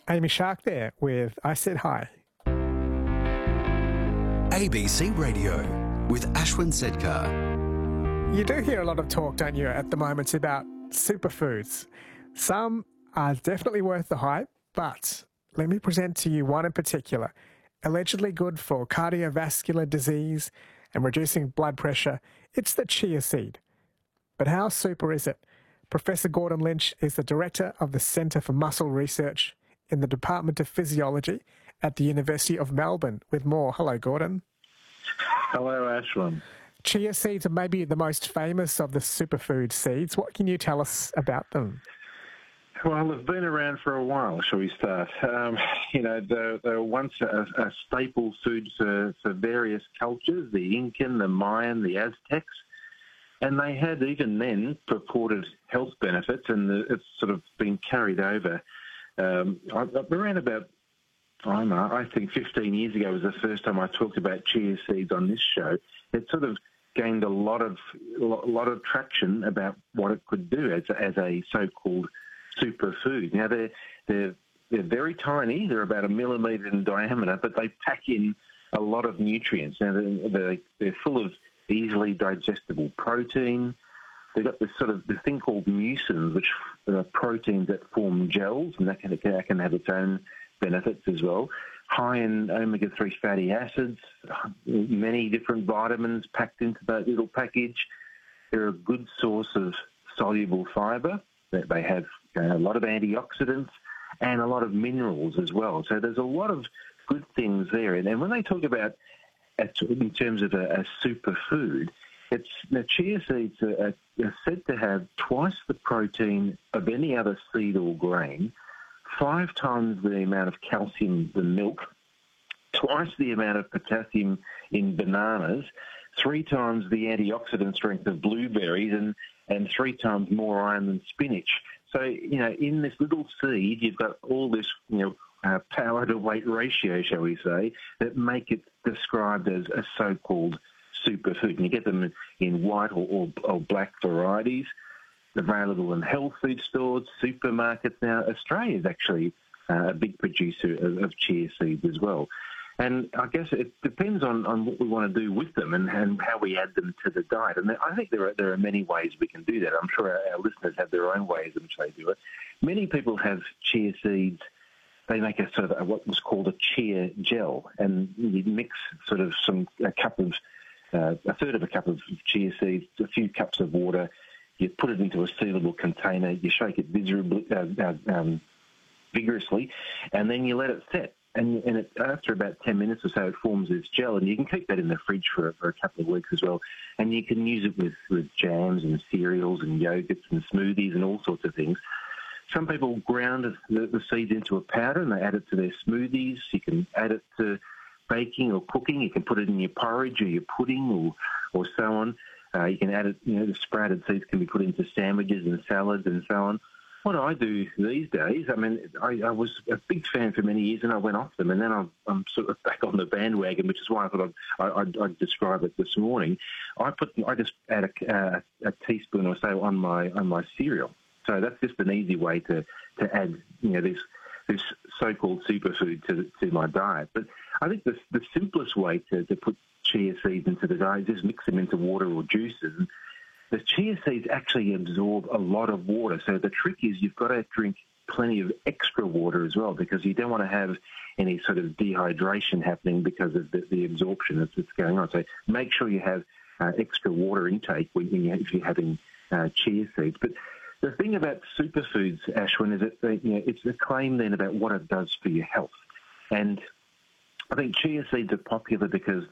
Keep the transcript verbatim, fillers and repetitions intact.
Amy Shark there with I Said Hi. A B C Radio with Ashwin Sedkar. You do hear a lot of talk, don't you, at the moment about superfoods. Some are definitely worth the hype, but let me present to you one in particular. Allegedly good for cardiovascular disease and reducing blood pressure. It's the chia seed. But how super is it? Professor Gordon Lynch is the director of the Centre for Muscle Research in the Department of Physiology at the University of Melbourne with more. Hello, Gordon. Hello, Ashwin. Chia seeds are maybe the most famous of the superfood seeds. What can you tell us about them? Well, they've been around for a while, shall we start? Um, you know, they they were once a, a staple food for, for various cultures, the Incan, the Mayan, the Aztecs, and they had even then purported health benefits, and the, it's sort of been carried over. Um, around about I don't know, I think fifteen years ago was the first time I talked about chia seeds on this show. It sort of gained a lot of a lot of traction about what it could do as a, as a so-called superfood. Now they're they're they're very tiny. They're about a millimetre in diameter, but they pack in a lot of nutrients. Now they're, they're, they're full of easily digestible protein. They've got this sort of this thing called mucins, which are proteins that form gels, and that can, that can have its own benefits as well. High in omega three fatty acids, many different vitamins packed into that little package. They're a good source of soluble fibre. They have a lot of antioxidants and a lot of minerals as well. So there's a lot of good things there. And when they talk about, in terms of a, a superfood, it's the chia seeds are, are said to have twice the protein of any other seed or grain, five times the amount of calcium than milk, twice the amount of potassium in bananas, three times the antioxidant strength of blueberries, and, and three times more iron than spinach. So, you know, in this little seed, you've got all this, you know, uh, power to weight ratio, shall we say, that make it described as a so-called superfood. And you get them in white or, or, or black varieties, available in health food stores, supermarkets. Now, Australia is actually uh, a big producer of, of chia seeds as well. And I guess it depends on, on what we want to do with them and, and how we add them to the diet. And I think there are there are many ways we can do that. I'm sure our, our listeners have their own ways in which they do it. Many people have chia seeds. They make a sort of a, what was called a chia gel, and you mix sort of some a cup of uh, a third of a cup of chia seeds, a few cups of water. You put it into a sealable container. You shake it visibly, uh, um, vigorously, and then you let it set. And, and it, after about ten minutes or so, it forms this gel, and you can keep that in the fridge for, for a couple of weeks as well. And you can use it with, with jams and cereals and yogurts and smoothies and all sorts of things. Some people ground the, the seeds into a powder and they add it to their smoothies. You can add it to baking or cooking. You can put it in your porridge or your pudding or, or so on. Uh, you can add it, you know, the sprouted seeds can be put into sandwiches and salads and so on. What I do these days, I mean, I, I was a big fan for many years and I went off them, and then I'm, I'm sort of back on the bandwagon, which is why I thought I'd, I'd, I'd describe it this morning. I put, I just add a, uh, a teaspoon or so on my on my cereal. So that's just an easy way to, to add, you know, this this so-called superfood to to my diet. But I think the the simplest way to, to put chia seeds into the diet is just mix them into water or juices. And the chia seeds actually absorb a lot of water. So the trick is you've got to drink plenty of extra water as well, because you don't want to have any sort of dehydration happening because of the, the absorption that's, that's going on. So make sure you have uh, extra water intake when you, if you're having uh, chia seeds. But the thing about superfoods, Ashwin, is that you know, it's a claim then about what it does for your health. And I think chia seeds are popular because